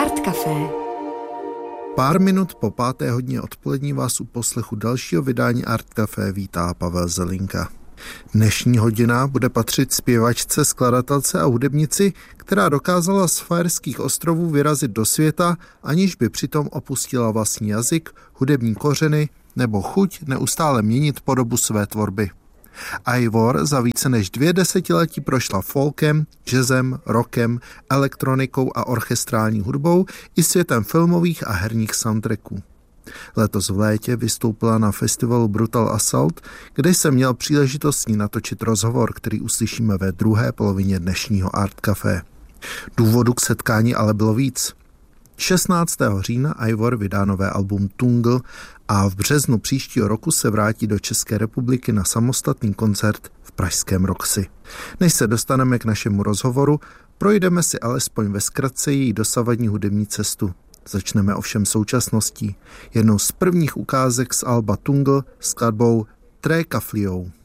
Art Café. Pár minut po 5:00 odpolední vás u poslechu dalšího vydání Art Café vítá Pavel Zelinka. Dnešní hodina bude patřit zpěvačce, skladatelce a hudebnici, která dokázala z Faerských ostrovů vyrazit do světa, aniž by přitom opustila vlastní jazyk, hudební kořeny nebo chuť neustále měnit podobu své tvorby. Eivør za více než 2 desetiletí prošla folkem, jazzem, rockem, elektronikou a orchestrální hudbou i světem filmových a herních soundtracků. Letos v létě vystoupila na festivalu Brutal Assault, kde jsem měl příležitost s ní natočit rozhovor, který uslyšíme ve druhé polovině dnešního Art Café. Důvodů k setkání ale bylo víc. 16. října Eivør vydá nové album Tungl a v březnu příštího roku se vrátí do České republiky na samostatný koncert v pražském Roxy. Než se dostaneme k našemu rozhovoru, projdeme si alespoň ve zkratce její dosavadní hudební cestu. Začneme ovšem současností. Jednou z prvních ukázek z alba Tungl skladbou Tre Kafliou.